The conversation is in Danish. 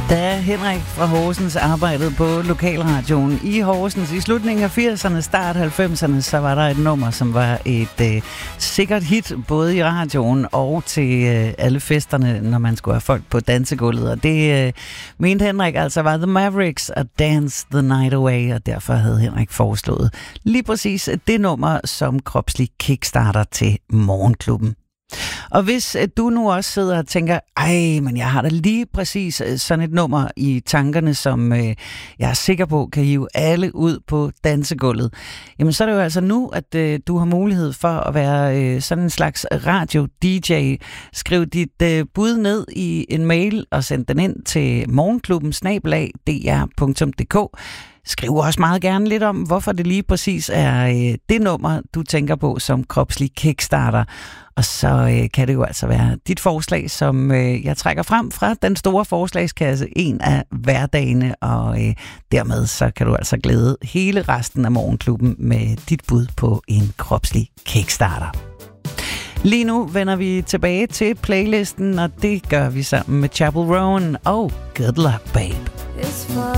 Da Henrik fra Horsens arbejdede på lokalradioen i Horsens i slutningen af 80'erne, start 90'erne, så var der et nummer, som var et sikkert hit, både i radioen og til alle festerne, når man skulle have folk på dansegulvet. Og det mente Henrik altså var The Mavericks og Dance the Night Away, og derfor havde Henrik foreslået lige præcis det nummer som kropslig kickstarter til Morgenklubben. Og hvis du nu også sidder og tænker, men jeg har da lige præcis sådan et nummer i tankerne, som jeg er sikker på kan hive alle ud på dansegulvet, jamen så er det jo altså nu, at du har mulighed for at være sådan en slags radio-DJ. Skriv dit bud ned i en mail og send den ind til morgenklubben@dr.dk. Skriv også meget gerne lidt om, hvorfor det lige præcis er det nummer, du tænker på som kropslig kickstarter. Og så kan det jo altså være dit forslag, som jeg trækker frem fra den store forslagskasse en af hverdagene. Og dermed så kan du altså glæde hele resten af Morgenklubben med dit bud på en kropslig kickstarter. Lige nu vender vi tilbage til playlisten, og det gør vi sammen med Chappell Roan og Good Luck Babe.